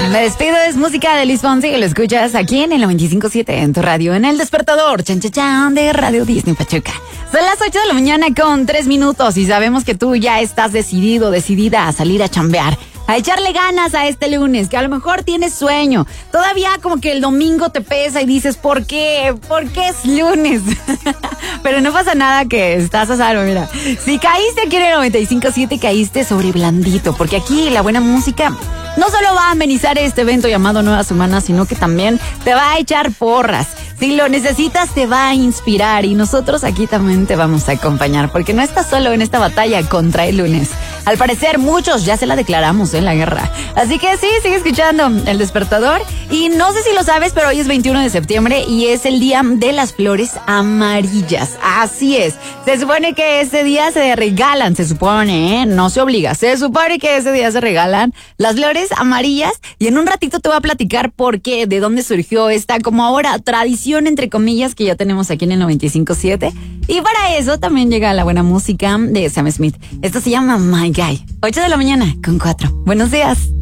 Me despido, es música de Luis Fonsi, que lo escuchas aquí en el 95.7 en tu radio, en el despertador, chan, chan, chan, de Radio Disney Pachuca. Son las 8 de la mañana con 3 minutos y sabemos que tú ya estás decidida a salir a chambear, a echarle ganas a este lunes, que a lo mejor tienes sueño. Todavía como que el domingo te pesa y dices, ¿por qué? ¿Por qué es lunes? Pero no pasa nada, que estás a salvo, mira. Si caíste aquí en el 95.7, caíste sobre blandito, porque aquí la buena música no solo va a amenizar este evento llamado Nueva Semana, sino que también te va a echar porras. Si lo necesitas, te va a inspirar, y nosotros aquí también te vamos a acompañar, porque no estás solo en esta batalla contra el lunes. Al parecer, muchos ya se la declaramos en la guerra. Así que sí, sigue escuchando El Despertador. Y no sé si lo sabes, pero hoy es 21 de septiembre y es el día de las flores amarillas. Así es. Se supone que ese día se regalan, se supone, no se obliga. Se supone que ese día se regalan las flores amarillas, y en un ratito te voy a platicar por qué, de dónde surgió esta, como ahora, tradición, entre comillas, que ya tenemos aquí en el 95.7. Y para eso también llega la buena música de Sam Smith. Esto se llama My Guy. 8 de la mañana con 4. Buenos días.